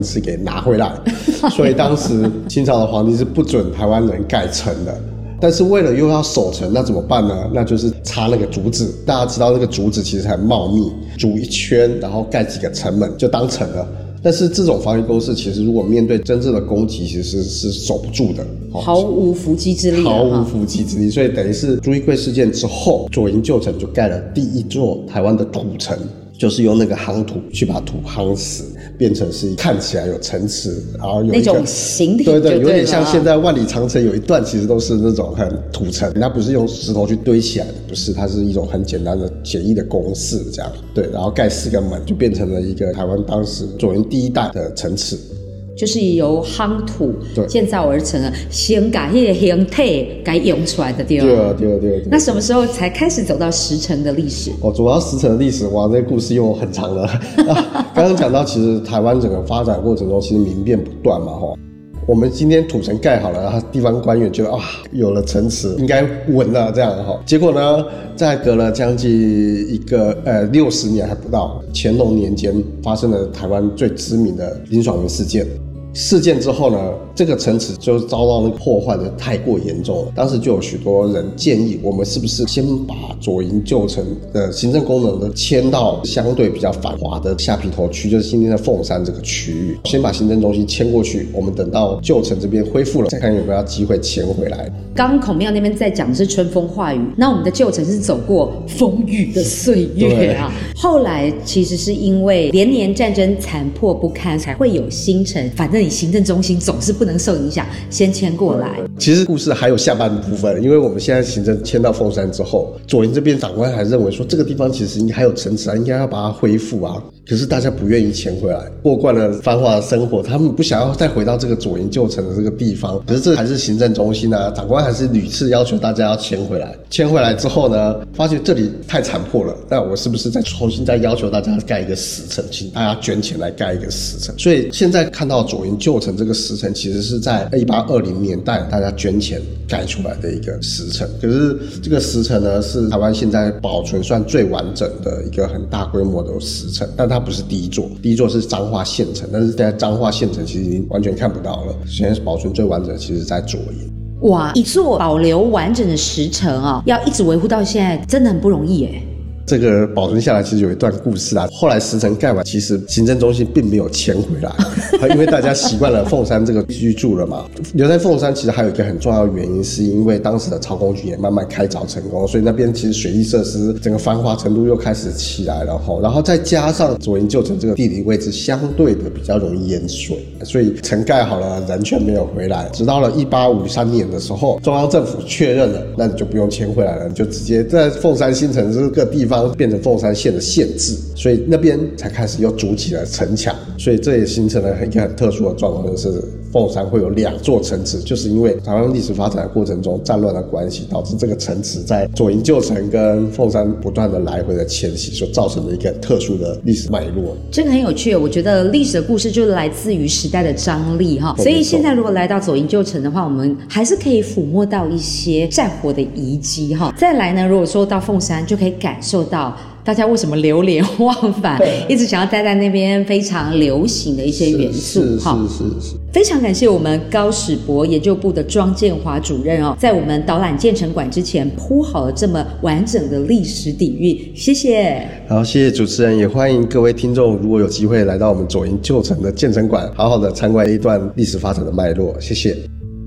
是给拿回来，所以当时清朝的皇帝是不准台湾人盖城的。但是为了又要守城，那怎么办呢？那就是插那个竹子。大家知道那个竹子其实很茂密，筑一圈，然后盖几个城门就当城了。但是这种防御工事其实如果面对真正的攻击，其实是守不住的， 毫无伏击之力， 毫无伏击之力。所以等于是朱一贵事件之后，左营旧城就盖了第一座台湾的土城，就是用那个夯土去把土夯死，变成是看起来有城池，然后有一个那种形体， 对，有点像现在万里长城有一段其实都是那种很土城，它不是用石头去堆起来的，不是，它是一种很简单的简易的公式这样。对，然后盖4个门，就变成了一个台湾当时左营第一代的城池。 就是由夯土建造而成的，先把那个形体给用出来的，对吧？ 对。 那什么时候才开始走到石城的历史？ 主要石城的历史，哇，这个故事又很长了。刚刚讲到，其实台湾整个发展过程中，其实民变不断嘛，我们今天土城盖好了，然后地方官员觉得有了城池应该稳了这样结果呢，在隔了将近一个60年还不到，乾隆年间发生了台湾最知名的林爽云事件。事件之后呢，这个城池就遭到那个破坏的太过严重了。当时就有许多人建议，我们是不是先把左营旧城的行政功能的迁到相对比较繁华的下皮头区，就是今天的凤山这个区域，先把行政中心迁过去，我们等到旧城这边恢复了，再看有没有机会迁回来。 刚刚孔庙那边在讲的是春风化雨，那我们的旧城是走过风雨的岁月啊。后来其实是因为连年战争残破不堪，才会有新城，反正你行政中心总是不能受影响，先迁过来。 其实故事还有下半部分，因为我们现在行政迁到凤山之后，左营这边长官还认为说这个地方其实应该还有城池啊，应该要把它恢复啊。可是大家不愿意迁回来，过惯了繁华的生活，他们不想要再回到这个左营旧城的这个地方。可是这还是行政中心啊，长官还是屡次要求大家要迁回来。迁回来之后呢，发觉这里太残破了，那我是不是再重新再要求大家盖一个石城，请大家捐钱来盖一个石城？所以现在看到左营旧城这个石城，其实是在1820年代大家捐钱盖出来的一个石城。可是这个石城呢，是台湾现在保存算最完整的一个很大规模的石城，但它不是第一座，第一座是彰化县城，但是现在彰化县城其实已经完全看不到了。现在保存最完整的其实在左营。 哇，一座保留完整的石城要一直维护到现在，真的很不容易耶。 这个保存下来其实有一段故事啊。后来石城盖完，其实行政中心并没有迁回来，因为大家习惯了凤山这个居住了嘛。留在凤山其实还有一个很重要的原因，是因为当时的曹公局也慢慢开凿成功，所以那边其实水利设施整个繁华程度又开始起来了。然后再加上左营旧城这个地理位置相对的比较容易淹水，所以城盖好了，人却没有回来。直到了1853年的时候，中央政府确认了，那你就不用迁回来了，你就直接在凤山新城这个地方变成凤山县的县治，所以那边才开始又筑起了城墙。所以这也形成了一个很特殊的状况，就是凤山会有2座城池，就是因为台湾历史发展的过程中战乱的关系，导致这个城池在左营旧城跟凤山不断的来回的迁徙，所造成的一个特殊的历史脉络。 这个很有趣，我觉得历史的故事就来自于时代的张力所以现在如果来到左营旧城的话，我们还是可以抚摸到一些战火的遗迹再来呢，如果说到凤山，就可以感受到大家为什么流连忘返，一直想要待在那边非常流行的一些元素。 是。 非常感谢我们高史博研究部的庄建华主任在我们导览建城馆之前铺好了这么完整的历史底蕴，谢谢。 好，谢谢主持人，也欢迎各位听众，如果有机会来到我们左营旧城的建城馆，好好的参观一段历史发展的脉络。谢谢。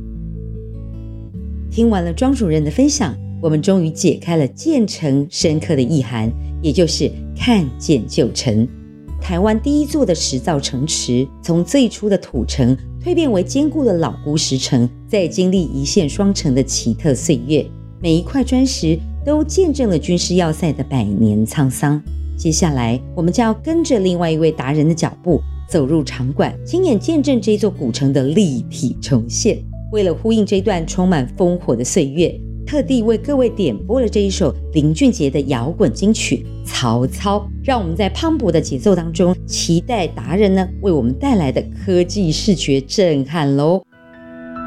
听完了庄主任的分享，我们终于解开了建城深刻的意涵，也就是看见旧城。台湾第一座的石造城池，从最初的土城蜕变为坚固的老古石城，再经历一线双城的奇特岁月，每一块砖石都见证了军事要塞的100年沧桑。接下来我们将要跟着另外一位达人的脚步，走入场馆，亲眼见证这座古城的立体重现。为了呼应这段充满烽火的岁月，特地为各位点播了这一首林俊杰的摇滚金曲《曹操》，让我们在磅礴的节奏当中期待达人呢为我们带来的科技视觉震撼咯。